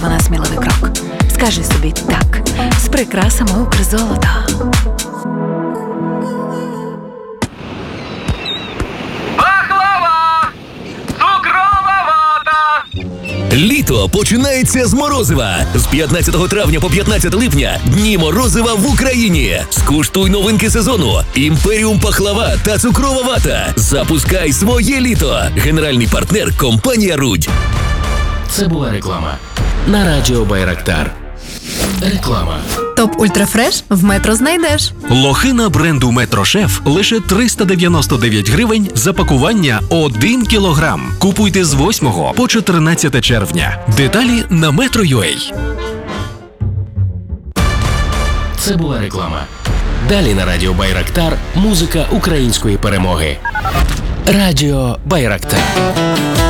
Вона сміливий крок. Скажи собі так з прикрасами Укрзолота. Пахлава! Цукрова вата! Літо починається з морозива. З 15 травня по 15 липня дні морозива в Україні. Скуштуй новинки сезону. Імперіум Пахлава та цукрова вата. Запускай своє літо. Генеральний партнер – компанія «Рудь». Це була реклама на радіо Байрактар. Реклама. Топ Ультрафреш в Метро знайдеш. Лохина бренду Метрошеф лише 399 гривень за пакування 1 кілограм. Купуйте з 8 по 14 червня. Деталі на Metro.ua. Це була реклама. Далі на радіо Байрактар музика української перемоги. Радіо Байрактар.